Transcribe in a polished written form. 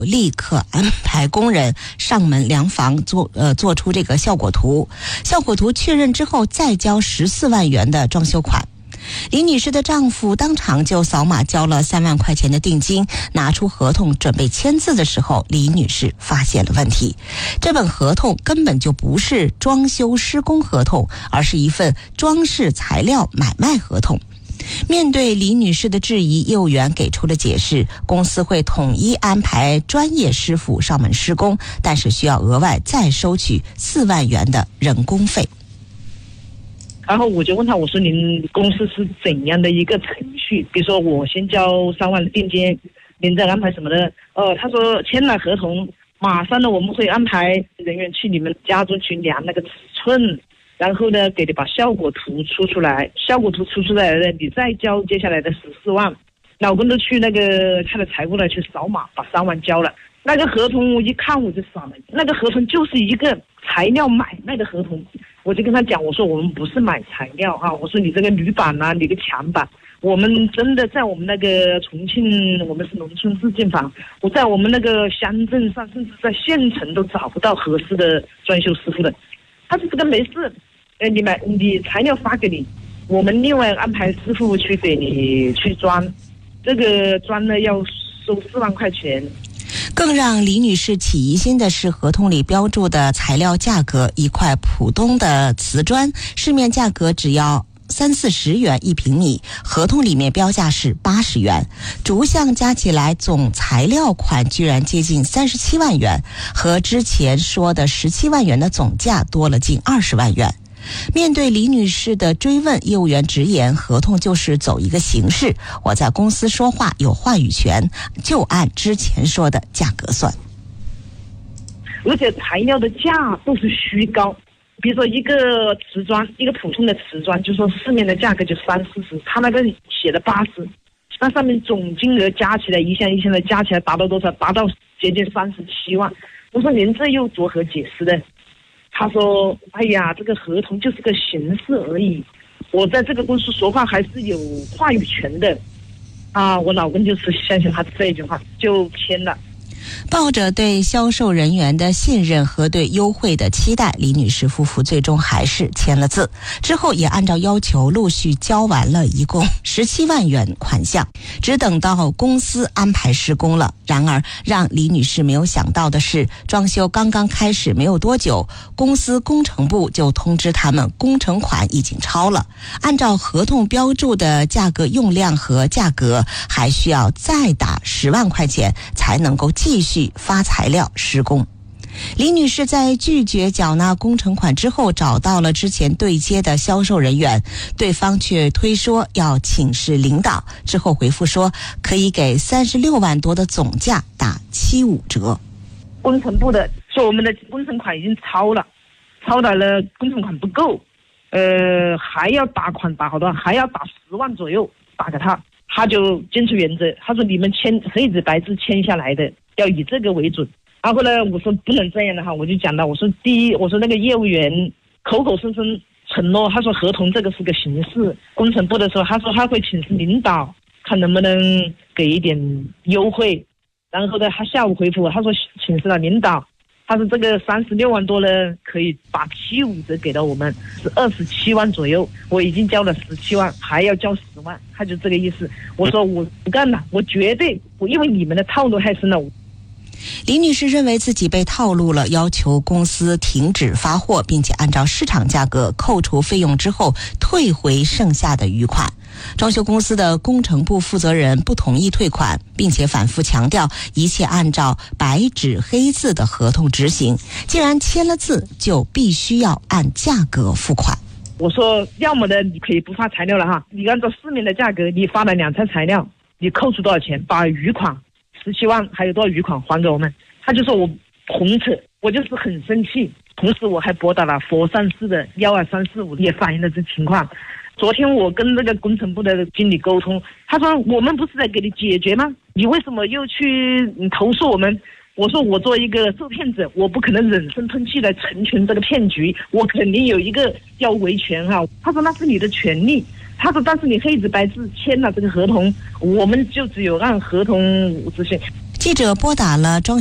立刻安排工人上门量房做出这个效果图，效果图确认之后再交14万元的装修款。李女士的丈夫当场就扫码交了3万块钱的定金，拿出合同准备签字的时候，李女士发现了问题。这本合同根本就不是装修施工合同，而是一份装饰材料买卖合同。面对李女士的质疑，业务员给出了解释，公司会统一安排专业师傅上门施工，但是需要额外再收取4万元的人工费。 然后我就问他，我说您公司是怎样的一个程序？比如说我先交3万的定金，您再安排什么的？他说签了合同，马上呢我们会安排人员去你们家中去量那个尺寸，然后呢给你把效果图出来，效果图出来了，你再交接下来的14万。老公都去那个他的财务那去扫码，把3万交了。那个合同我一看我就傻了，那个合同就是一个材料买卖的合同。我就跟他讲，我说我们不是买材料啊，我说你这个铝板啊，你的墙板，我们真的在我们那个重庆，我们是农村自建房，我在我们那个乡镇上，甚至在县城都找不到合适的装修师傅的。他说这个没事，你材料发给你，我们另外安排师傅去给你去装，这个装呢要收4万块钱。 更让李女士起疑心的是，合同里标注的材料价格，一块浦东的瓷砖市面价格只要30-40元1平米，合同里面标价是80元，逐项加起来总材料款居然接近37万元，和之前说的17万元的总价多了近20万元。面对李女士的追问，业务员直言，合同就是走一个形式，我在公司说话有话语权，就按之前说的价格算。 而且材料的价都是虚高，比如说一个瓷砖，一个普通的瓷砖，就说市面的价格就30-40，他那个写的80，那上面总金额加起来一项一项的加起来达到多少？达到接近37万。我说您这又作何解释的？他说哎呀，这个合同就是个形式而已，我在这个公司说话还是有话语权的啊。我老公就是相信他这一句话就签了。 抱着对销售人员的信任和对优惠的期待，李女士夫妇最终还是签了字，之后也按照要求陆续交完了一共17万元款项，只等到公司安排施工了。然而让李女士没有想到的是，装修刚刚开始没有多久，公司工程部就通知他们工程款已经超了，按照合同标注的价格用量和价格，还需要再打10万块钱才能够继续发材料施工。李女士在拒绝缴纳工程款之后，找到了之前对接的销售人员，对方却推说要请示领导，之后回复说可以给36万多的总价打75折。 工程部的说我们的工程款已经超了工程款不够，还要打款打好多，还要打10万左右打给他。他就坚持原则，他说你们签黑纸白字签下来的要以这个为准。然后呢，我说不能这样的哈，我就讲到，我说第一，我说那个业务员口口声声承诺，他说合同这个是个形式，工程部的时候他说他会请示领导，看能不能给一点优惠。然后呢，他下午回复我，他说请示了领导，他说这个36万多呢，可以把75折给到我们，是27万左右，我已经交了17万，还要交10万，他就这个意思。我说我不干了，我绝对，因为你们的套路太深了。 李女士认为自己被套路了，要求公司停止发货，并且按照市场价格扣除费用之后退回剩下的余款。装修公司的工程部负责人不同意退款，并且反复强调一切按照白纸黑字的合同执行，既然签了字就必须要按价格付款。 我说要么的你可以不发材料了哈，你按照市面的价格你发了2餐材料，你扣除多少钱，把余款17万还有多少余款还给我们。他就说我红扯，我就是很生气。同时我还拨打了佛山市的12345，也反映了这情况。昨天我跟那个工程部的经理沟通，他说我们不是在给你解决吗？你为什么又去投诉我们？我说我作为一个受骗者，我不可能忍声吞气来成全这个骗局，我肯定有一个要维权哈。他说那是你的权利，他说但是你黑纸白字签了这个合同，我们就只有按合同执行。 记记者拨打了装